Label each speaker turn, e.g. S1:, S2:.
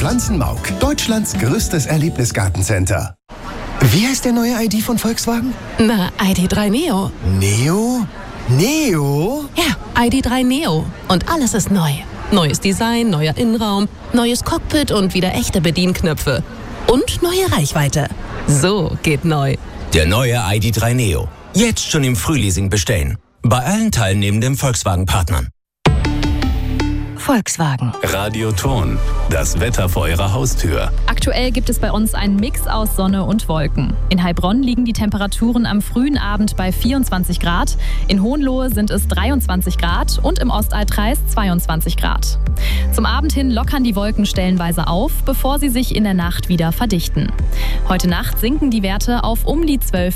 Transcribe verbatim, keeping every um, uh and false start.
S1: Pflanzenmauk, Deutschlands größtes Erlebnisgartencenter. Wie heißt der neue I D von Volkswagen?
S2: Na, I D drei Neo.
S1: Neo? Neo?
S2: Ja, I D drei Neo. Und alles ist neu. Neues Design, neuer Innenraum, neues Cockpit und wieder echte Bedienknöpfe. Und neue Reichweite. So geht neu.
S3: Der neue I D drei Neo. Jetzt schon im Frühleasing bestellen. Bei allen teilnehmenden Volkswagen-Partnern.
S2: Volkswagen.
S4: Radioton, das Wetter vor Ihrer Haustür.
S5: Aktuell gibt es bei uns einen Mix aus Sonne und Wolken. In Heilbronn liegen die Temperaturen am frühen Abend bei vierundzwanzig Grad, in Hohenlohe sind es dreiundzwanzig Grad und im Ostalbkreis zweiundzwanzig Grad. Zum Abend hin lockern die Wolken stellenweise auf, bevor sie sich in der Nacht wieder verdichten. Heute Nacht sinken die Werte auf um die zwölf